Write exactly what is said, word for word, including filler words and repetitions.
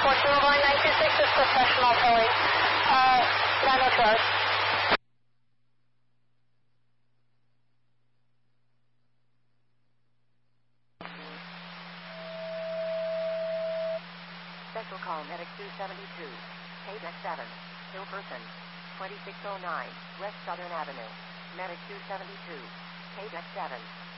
four two, line nine two six is professional towing. Uh, nine oh two hours. Special call Medic two seventy-two, K D E C seven, Hill Person, twenty-six oh nine, West Southern Avenue. Medic two seventy-two, K D E C seven.